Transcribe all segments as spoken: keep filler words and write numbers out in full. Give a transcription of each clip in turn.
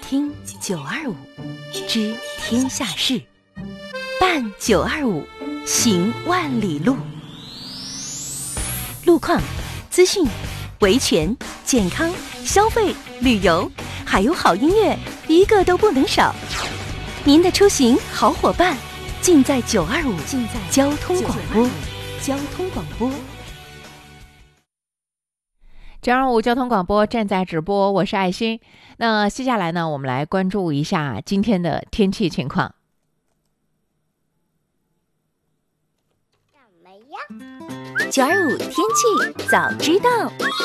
听九二五，知天下事，办九二五，行万里路。路况、资讯、维权、健康、消费、旅游，还有好音乐，一个都不能少。您的出行好伙伴，尽在九二五，尽在交通广播，交通广播。 九二五交通广播正在直播，我是爱心。那接下来呢，我们来关注一下今天的天气情况。 什么呀？ 九二五天气早知道。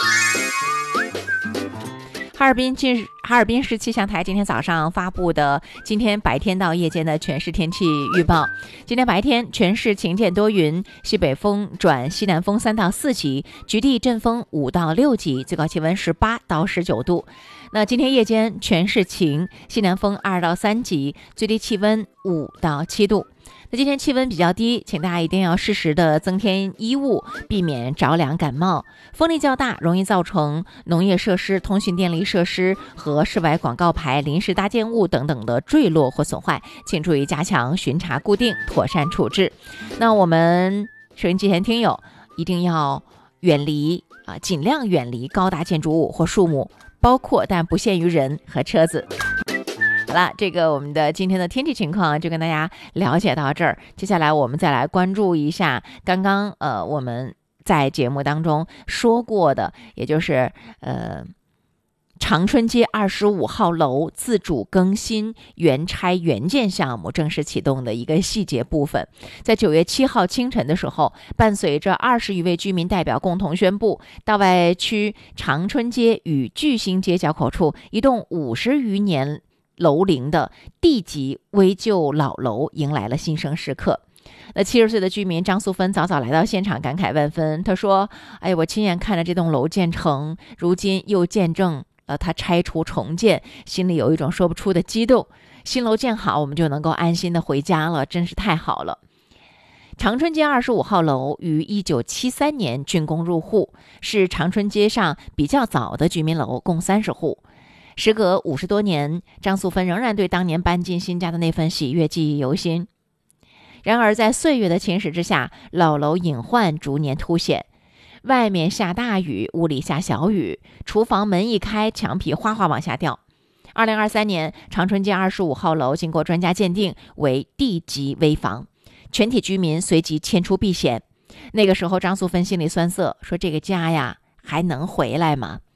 哈尔滨近哈尔滨市气象台今天早上发布的今天白天到夜间的全市天气预报。今天白天全市晴间多云，西北风转西南风三到四级，局地阵风五到六级，最高气温十八到十九度。那今天夜间全市晴，西南风二到三级，最低气温五到七度。那今天气温比较低，请大家一定要适时的增添衣物，避免着凉感冒。风力较大，容易造成农业设施、通讯电力设施和室外广告牌、临时搭建物等等的坠落或损坏，请注意加强巡查固定，妥善处置。那我们收音机前听友一定要远离啊，尽量远离高大建筑物或树木，包括但不限于人和车子。好了，这个我们的今天的天气情况就跟大家了解到这儿。接下来我们再来关注一下刚刚呃我们在节目当中说过的，也就是呃长春街二十五号楼自主更新原拆原建项目正式启动的一个细节部分。在九月七号清晨的时候，伴随着二十余位居民代表共同宣布，大外区长春街与巨星街交口处一栋五十余年楼龄的地级危旧老楼迎来了新生时刻。那七十岁的居民张素芬早早来到现场，感慨万分。他说：哎，我亲眼看着这栋楼建成，如今又见证了它拆除重建，心里有一种说不出的激动。新楼建好，我们就能够安心的回家了，真是太好了。长春街二十五号楼于一九七三年竣工入户，是长春街上比较早的居民楼，共三十户。时隔五十多年，张素芬仍然对当年搬进新家的那份喜悦记忆犹新。然而在岁月的侵蚀之下，老楼隐患逐年凸显。外面下大雨，屋里下小雨，厨房门一开，墙皮哗哗往下掉。二零二三年，长春街二十五号楼经过专家鉴定为地级危房，全体居民随即迁出避险。那个时候张素芬心里酸涩，说这个家呀还能回来吗？